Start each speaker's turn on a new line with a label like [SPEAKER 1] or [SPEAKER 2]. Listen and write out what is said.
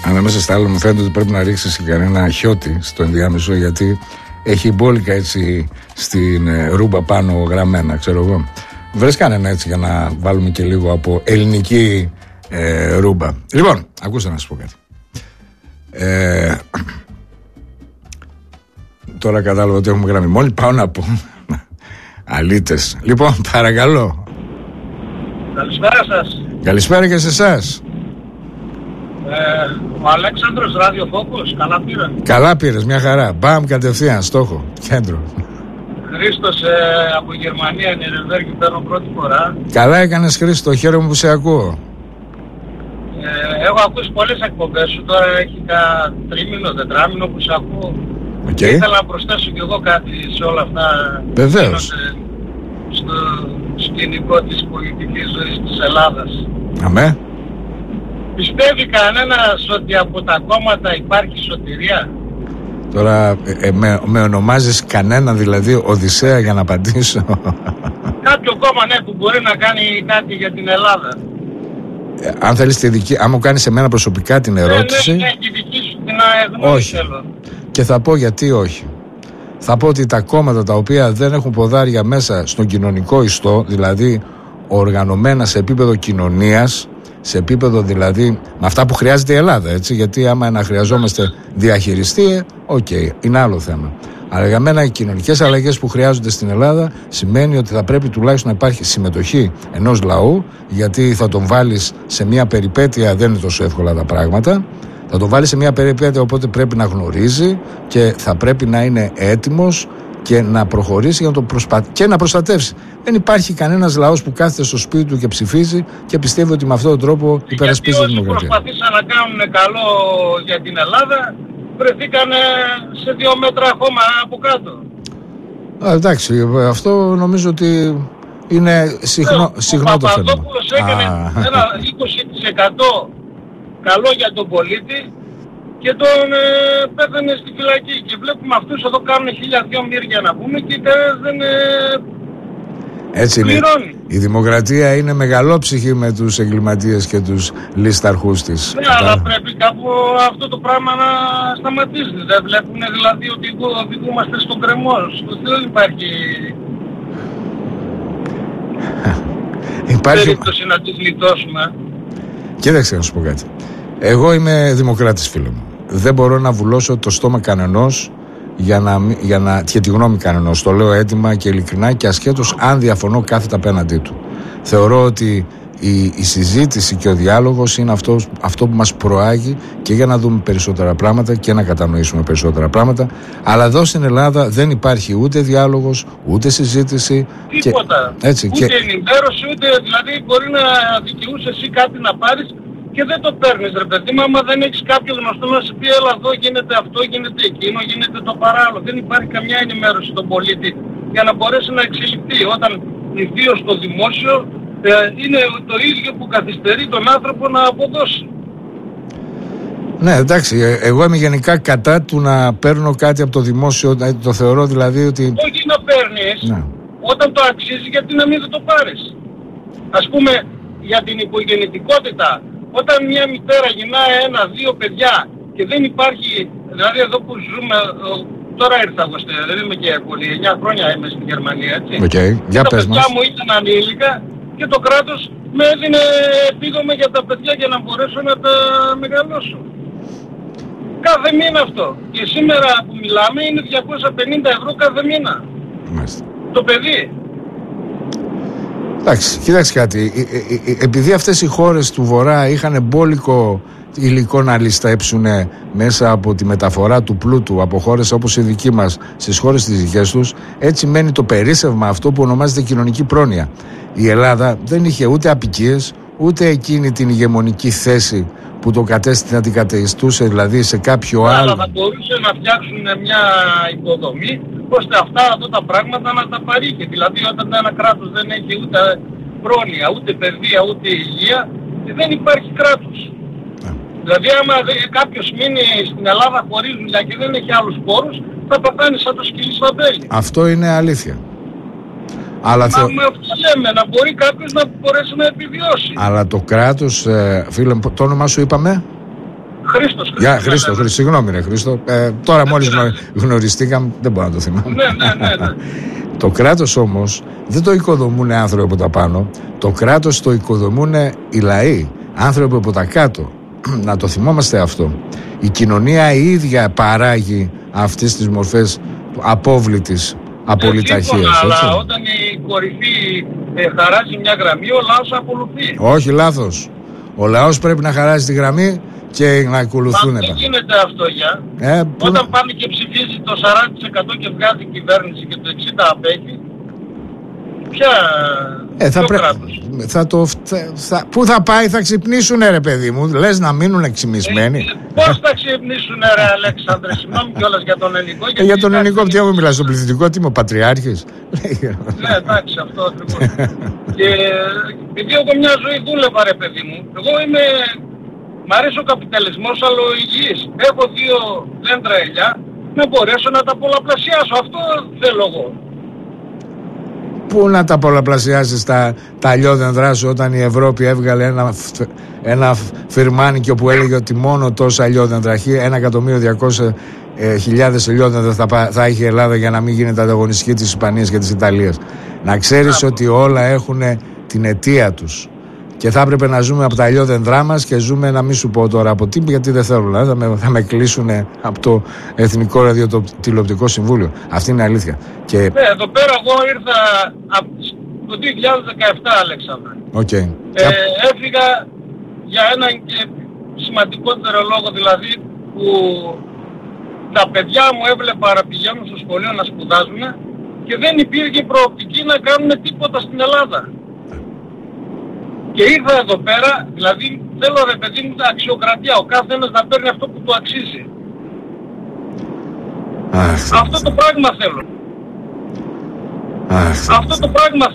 [SPEAKER 1] ανάμεσα στα άλλα μου φαίνεται ότι πρέπει να ρίξεις και κανένα χιώτη στο ενδιάμεσο, γιατί έχει μπόλικα έτσι στην ρούμπα πάνω γραμμένα, ξέρω εγώ. Βρες κανένα έτσι για να βάλουμε και λίγο από ελληνική ρούμπα. Λοιπόν, ακούστε να σας πω κάτι. Τώρα κατάλαβα ότι έχουμε γραμμή. Μόλις πάω να πω. Αλήτες. Λοιπόν, παρακαλώ.
[SPEAKER 2] Καλησπέρα σας.
[SPEAKER 1] Καλησπέρα και σε εσάς.
[SPEAKER 2] Ο Αλέξανδρος, Ράδιο Φόκους, καλά πήρα.
[SPEAKER 1] Καλά πήρες, μια χαρά. Μπαμ, κατευθείαν, στόχο, κέντρο.
[SPEAKER 2] Χρήστος από Γερμανία, Νιρεμβέργη, παίρνω πρώτη φορά.
[SPEAKER 1] Καλά έκανες, Χρήστο, χαίρομαι που σε ακούω.
[SPEAKER 2] Έχω ακούσει πολλές εκπομπές σου, τώρα έχει ένα τρίμηνο, τετράμηνο που σε ακούω.
[SPEAKER 1] Okay.
[SPEAKER 2] Ήθελα να προσθέσω κι εγώ κάτι σε όλα αυτά.
[SPEAKER 1] Βεβαίως.
[SPEAKER 2] Στο σκηνικό της πολιτικής ζωής της Ελλάδας.
[SPEAKER 1] Αμέ.
[SPEAKER 2] Πιστεύει κανένας ότι από τα κόμματα υπάρχει σωτηρία?
[SPEAKER 1] Τώρα με ονομάζεις κανένα δηλαδή Οδυσσέα για να απαντήσω?
[SPEAKER 2] Κάποιο κόμμα, ναι, που μπορεί να κάνει κάτι για την Ελλάδα.
[SPEAKER 1] Αν θέλεις τη δική, αν μου κάνεις εμένα προσωπικά την ερώτηση,
[SPEAKER 2] ναι, τη δική σου την γνώμη
[SPEAKER 1] όχι.
[SPEAKER 2] Θέλω.
[SPEAKER 1] Και θα πω γιατί όχι. Θα πω ότι τα κόμματα τα οποία δεν έχουν ποδάρια μέσα στον κοινωνικό ιστό, δηλαδή οργανωμένα σε επίπεδο κοινωνίας, σε επίπεδο δηλαδή με αυτά που χρειάζεται η Ελλάδα, έτσι, γιατί άμα να χρειαζόμαστε διαχειριστή, είναι άλλο θέμα. Αλλά για μένα οι κοινωνικές αλλαγές που χρειάζονται στην Ελλάδα σημαίνει ότι θα πρέπει τουλάχιστον να υπάρχει συμμετοχή ενός λαού, γιατί θα τον βάλεις σε μια περιπέτεια, δεν είναι τόσο εύκολα τα πράγματα. Θα τον βάλεις σε μια περιπέτεια, οπότε πρέπει να γνωρίζει και θα πρέπει να είναι έτοιμος και να προχωρήσει για να και να προστατεύσει. Δεν υπάρχει κανένας λαός που κάθεται στο σπίτι του και ψηφίζει και πιστεύει ότι με αυτόν τον τρόπο υπερασπίζει τη δημοκρατία.
[SPEAKER 2] Όσοι προσπαθήσαν να κάνουν καλό για την Ελλάδα, βρεθήκαν σε 2 μέτρα ακόμα από κάτω.
[SPEAKER 1] Εντάξει, αυτό νομίζω ότι είναι συχνό το φαινόμενο.
[SPEAKER 2] Ο Παπαδόπουλος έκανε ένα 20% καλό για τον πολίτη και τον πέθανε στη φυλακή. Και βλέπουμε αυτούς εδώ κάνουν 1.000-2 μύρια να πούμε και δεν
[SPEAKER 1] έτσι
[SPEAKER 2] πληρώνει.
[SPEAKER 1] Είναι. Η δημοκρατία είναι μεγαλόψυχη με τους εγκληματίες και τους λίσταρχούς της.
[SPEAKER 2] Ναι, αλλά πρέπει κάπου αυτό το πράγμα να σταματήσει. Δεν βλέπουν δηλαδή ότι οδηγούμαστε στον κρεμό. Δεν υπάρχει περίπτωση να τους γλιτώσουμε.
[SPEAKER 1] Κοίταξε να σου πω κάτι. Εγώ είμαι δημοκράτης, φίλο μου. Δεν μπορώ να βουλώσω το στόμα κανενός για τη γνώμη κανενός. Το λέω έτοιμα και ειλικρινά και ασχέτως αν διαφωνώ κάθετα απέναντί του. Θεωρώ ότι η συζήτηση και ο διάλογος είναι αυτό που μας προάγει και για να δούμε περισσότερα πράγματα και να κατανοήσουμε περισσότερα πράγματα. Αλλά εδώ στην Ελλάδα δεν υπάρχει ούτε διάλογος, ούτε συζήτηση.
[SPEAKER 2] Τίποτα.
[SPEAKER 1] Έτσι,
[SPEAKER 2] ούτε ενημέρωση, ούτε δηλαδή μπορεί να δικαιούσε εσύ κάτι να πάρεις και δεν το παίρνεις, ρε παιδί μου. Άμα δεν έχεις κάποιο γνωστό να σου πει έλα εδώ γίνεται αυτό, γίνεται εκείνο, γίνεται το παράλληλο. Δεν υπάρχει καμιά ενημέρωση στον πολίτη για να μπορέσει να εξελιχθεί. Όταν ιδίως στο δημόσιο είναι το ίδιο που καθυστερεί τον άνθρωπο να αποδώσει.
[SPEAKER 1] Ναι, εντάξει, εγώ είμαι γενικά κατά του να παίρνω κάτι από το δημόσιο, το θεωρώ δηλαδή ότι...
[SPEAKER 2] Όχι να παίρνεις, ναι. Όταν το αξίζει, γιατί να μην το πάρεις. Ας πούμε, για την υπογεννητικότητα, όταν μια μητέρα γεννάει 1-2 παιδιά και δεν υπάρχει, δηλαδή εδώ που ζούμε, τώρα ήρθα εγώ, δεν είμαι και πολύ, 9 χρόνια είμαι στην Γερμανία, έτσι.
[SPEAKER 1] Για
[SPEAKER 2] τα
[SPEAKER 1] πες
[SPEAKER 2] παιδιά
[SPEAKER 1] μας.
[SPEAKER 2] μου ήταν ανήλικα και το κράτος με έδινε επίδομα για τα παιδιά για να μπορέσω να τα μεγαλώσω. Κάθε μήνα αυτό. Και σήμερα που μιλάμε είναι 250 ευρώ κάθε μήνα.
[SPEAKER 1] Μάλιστα.
[SPEAKER 2] Το παιδί.
[SPEAKER 1] Εντάξει, κοίταξε κάτι. Επειδή αυτές οι χώρες του Βορρά είχαν μπόλικο υλικό να ληστέψουν μέσα από τη μεταφορά του πλούτου από χώρες όπως η δική μας στις χώρες τις δικές τους, έτσι μένει το περίσσευμα αυτό που ονομάζεται κοινωνική πρόνοια. Η Ελλάδα δεν είχε ούτε απικίες, ούτε εκείνη την ηγεμονική θέση που το κατέστη να την κατεστούσε, δηλαδή σε κάποιο άλλο.
[SPEAKER 2] Αλλά θα μπορούσε να φτιάξουν μια υποδομή ώστε αυτά εδώ τα πράγματα να τα παρήχε. Δηλαδή όταν ένα κράτος δεν έχει ούτε πρόνοια, ούτε παιδεία, ούτε υγεία, δεν υπάρχει κράτος. Δηλαδή άμα κάποιος μείνει στην Ελλάδα χωρίς δουλειά και δεν έχει άλλους πόρους, θα πεθάνει σαν το σκυλί στα μπέλη.
[SPEAKER 1] Αυτό είναι αλήθεια. Αλλά
[SPEAKER 2] αυτό λέμε, να μπορεί κάποιος να μπορέσει να επιβιώσει.
[SPEAKER 1] Αλλά το κράτος, φίλε, το όνομά σου είπαμε?
[SPEAKER 2] Χρήστος.
[SPEAKER 1] Γεια, Χρήστο, συγγνώμη ρε Χρήστο. Τώρα μόλις γνωριστήκαμε, δεν μπορώ να το θυμάμαι.
[SPEAKER 2] Ναι.
[SPEAKER 1] Το κράτος όμως δεν το οικοδομούν άνθρωποι από τα πάνω. Το κράτος το οικοδομούν οι λαοί, άνθρωποι από τα κάτω. Να το θυμόμαστε αυτό. Η κοινωνία η ίδια παράγει αυτές τις μορφές απόβλητης απολυταρχίας.
[SPEAKER 2] Αλλά όταν η κορυφή χαράζει μια γραμμή, ο λαός ακολουθεί.
[SPEAKER 1] Όχι, λάθος. Ο λαός πρέπει να χαράζει τη γραμμή και να ακολουθούν.
[SPEAKER 2] Μα δεν γίνεται αυτό όταν πάνε και ψηφίζει το 40% και βγάζει η κυβέρνηση και το 60% απέχει,
[SPEAKER 1] πού θα πάει, θα ξυπνήσουνε ρε παιδί μου. Λες να μείνουν ξυπνισμένοι.
[SPEAKER 2] Πώς θα ξυπνήσουνε ρε Αλέξανδρε? Συγγνώμη κιόλας για τον ελληνικό.
[SPEAKER 1] Για τον ελληνικό τι έχω μιλάσει, στον πληθυντικό, τι είμαι, ο πατριάρχης?
[SPEAKER 2] Ναι, εντάξει, αυτό ακριβώς. Και επειδή εγώ μια ζωή δούλευα ρε παιδί μου, εγώ μ' αρέσει ο καπιταλισμός, αλλά ο υγιής. Έχω 2 δέντρα ελιά να μπορέσω να τα πολλαπλασιάσω. Αυτό θέλω εγώ.
[SPEAKER 1] Πού να τα πολλαπλασιάσεις τα αλλιόδεντρά σου όταν η Ευρώπη έβγαλε ένα φιρμάνικιο που έλεγε ότι μόνο τόσα αλλιόδεντρα, 1.200.000 αλλιόδεντρα θα έχει η Ελλάδα για να μην γίνεται ανταγωνιστική της Ισπανίας και της Ιταλίας. Να ξέρεις ότι όλα έχουν την αιτία τους. Και θα έπρεπε να ζούμε από τα αλλιόδεντρά μας και ζούμε, να μην σου πω τώρα από τι, γιατί δεν θέλω, δηλαδή θα με κλείσουν από το Εθνικό Ραδιοτηλεοπτικό Συμβούλιο. Αυτή είναι η αλήθεια. Και...
[SPEAKER 2] Ναι, εδώ πέρα εγώ ήρθα το 2017, Αλέξανδρε.
[SPEAKER 1] Okay.
[SPEAKER 2] Έφυγα για έναν και σημαντικότερο λόγο, δηλαδή που τα παιδιά μου έβλεπα να πηγαίνουν στο σχολείο να σπουδάζουν και δεν υπήρχε προοπτική να κάνουν τίποτα στην Ελλάδα. Και ήρθα εδώ πέρα, δηλαδή θέλω ρε παιδί μου τα αξιοκρατία, ο καθένας να παίρνει αυτό που του αξίζει. Αυτό το πράγμα θέλω. Αυτό το πράγμα